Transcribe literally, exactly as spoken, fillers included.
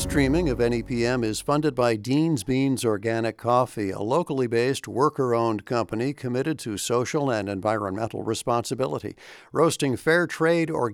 streaming of N E P M is funded by Dean's Beans Organic Coffee, a locally based, worker-owned company committed to social and environmental responsibility, roasting fair trade organic